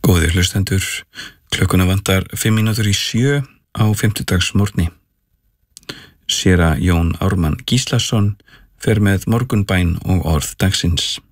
Góðir hlustendur, klukkuna vantar 5 mínútur í 7 á fimmtudagsmorgni. Séra Jón Ármann Gíslason fer með morgunbæn og orð dagsins.